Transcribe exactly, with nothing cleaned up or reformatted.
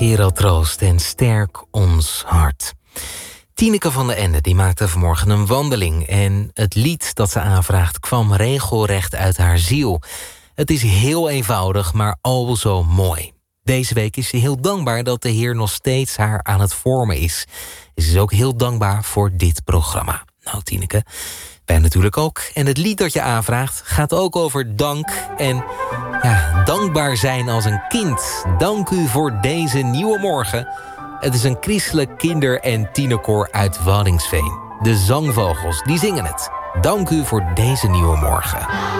Gerald Troost en Sterk ons hart. Tineke van den Ende die maakte vanmorgen een wandeling en het lied dat ze aanvraagt kwam regelrecht uit haar ziel. Het is heel eenvoudig, maar al zo mooi. Deze week is ze heel dankbaar dat de Heer nog steeds haar aan het vormen is. Ze is ook heel dankbaar voor dit programma. Nou, Tineke, wij natuurlijk ook. En het lied dat je aanvraagt gaat ook over dank en ja, dankbaar zijn als een kind. Dank u voor deze nieuwe morgen. Het is een christelijk kinder- en tienerkoor uit Waddinxveen. De Zangvogels, die zingen het. Dank u voor deze nieuwe morgen.